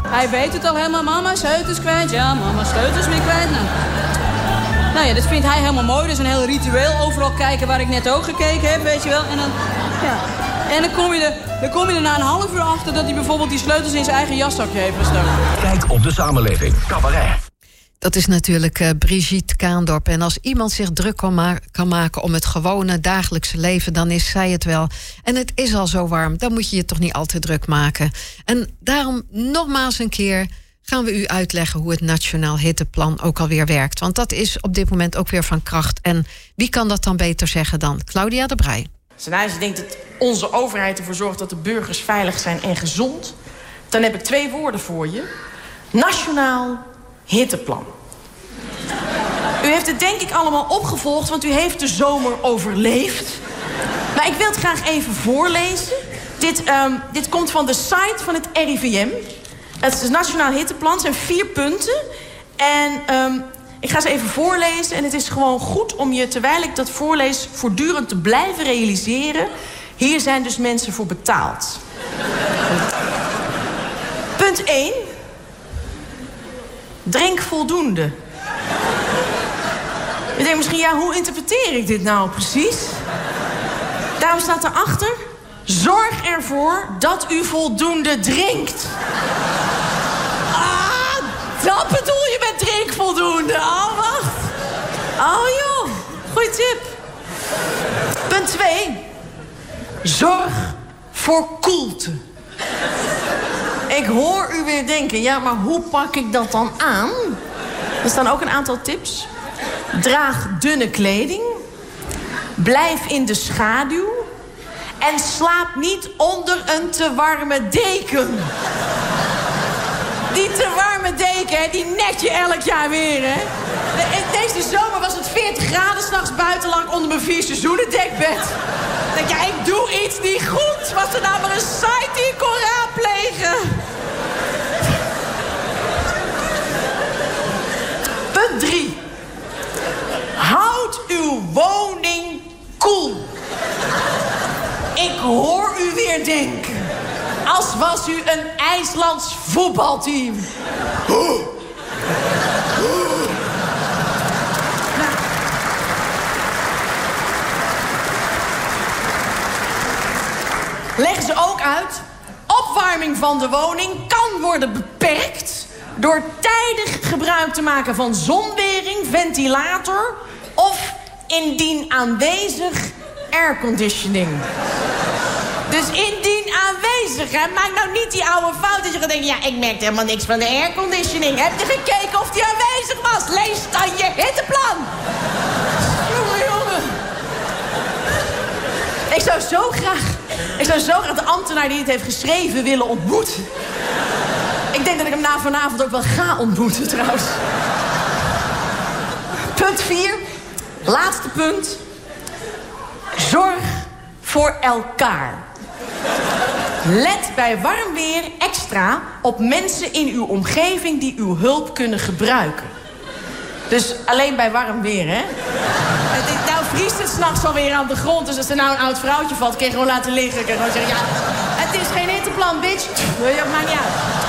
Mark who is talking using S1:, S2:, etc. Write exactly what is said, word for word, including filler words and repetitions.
S1: Hij weet het al helemaal. Mama, sleutels kwijt. Ja, mama, sleutels weer kwijt. Nou. nou ja, dat vindt hij helemaal mooi. Dat is een heel ritueel. Overal kijken waar ik net ook gekeken heb, weet je wel. En dan, ja. en dan, kom, je er, dan kom je er na een half uur achter... dat hij bijvoorbeeld die sleutels in zijn eigen jaszakje heeft gestoken.
S2: Kijk op de samenleving. Cabaret.
S3: Dat is natuurlijk uh, Brigitte Kaandorp. En als iemand zich druk kan, ma- kan maken om het gewone dagelijkse leven... dan is zij het wel. En het is al zo warm, dan moet je je toch niet al te druk maken. En daarom nogmaals een keer gaan we u uitleggen... hoe het Nationaal Hitteplan ook alweer werkt. Want dat is op dit moment ook weer van kracht. En wie kan dat dan beter zeggen dan Claudia de Breij?
S4: Als je denkt dat onze overheid ervoor zorgt... dat de burgers veilig zijn en gezond... dan heb ik twee woorden voor je. Nationaal Hitteplan. U heeft het denk ik allemaal opgevolgd, want u heeft de zomer overleefd. Maar ik wil het graag even voorlezen. Dit, um, dit komt van de site van het R I V M. Het is het Nationaal Hitteplan, het zijn vier punten. En um, ik ga ze even voorlezen. En het is gewoon goed om je, terwijl ik dat voorlees... voortdurend te blijven realiseren. Hier zijn dus mensen voor betaald. Punt één. Drink voldoende. Je denkt misschien, ja, hoe interpreteer ik dit nou precies? Daarom staat erachter... zorg ervoor dat u voldoende drinkt. Ah, dat bedoel je met drink voldoende. Oh, wacht. Oh, joh. Goeie tip. Punt twee. Zorg voor koelte. Ik hoor u weer denken, ja, maar hoe pak ik dat dan aan? Er staan ook een aantal tips. Draag dunne kleding. Blijf in de schaduw. En slaap niet onder een te warme deken. Die te warme deken, hè, die nek je elk jaar weer, hè. Deze zomer was het veertig graden, 's nachts buiten lag ik onder mijn vier seizoenen dekbed. Ik denk, ja, ik doe iets niet goed. Was er nou maar een site die ik kon raadplegen? Punt drie. Houd uw woning koel. Ik hoor u weer denken. Als was u een IJslands voetbalteam. Nou. Leggen ze ook uit. Opwarming van de woning kan worden beperkt... door tijdig gebruik te maken van zonwering, ventilator... of indien aanwezig airconditioning. Dus indien aanwezig, hè, maak nou niet die oude fout dat je gaat denken... ja, ik merk helemaal niks van de airconditioning. Heb je gekeken of die aanwezig was? Lees dan je hitteplan. Jongen, jongen. Ik zou zo graag... Ik zou zo graag de ambtenaar die het heeft geschreven willen ontmoeten. Ik denk dat ik hem na vanavond ook wel ga ontmoeten, trouwens. Punt vier. Laatste punt. Zorg voor elkaar. Let bij warm weer extra op mensen in uw omgeving die uw hulp kunnen gebruiken. Dus alleen bij warm weer, hè? Nou vriest het 's nachts alweer aan de grond. Dus als er nou een oud vrouwtje valt, kan je gewoon laten liggen. Kan je gewoon zeggen, ja, het is geen hitteplan, bitch. Dat maakt niet uit.